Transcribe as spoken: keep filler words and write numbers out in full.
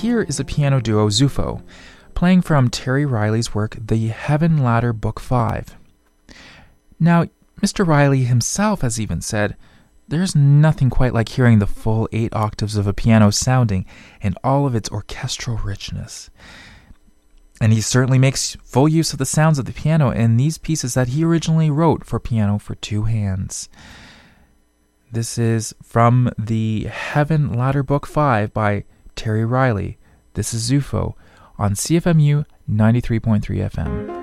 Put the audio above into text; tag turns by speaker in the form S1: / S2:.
S1: here is a piano duo Zufo, playing from Terry Riley's work, The Heaven Ladder Book five. Now, Mister Riley himself has even said, there's nothing quite like hearing the full eight octaves of a piano sounding in all of its orchestral richness. And he certainly makes full use of the sounds of the piano in these pieces that he originally wrote for piano for two hands. This is from the Heaven Ladder Book five by Terry Riley. This is Zufo on C F M U ninety-three point three F M.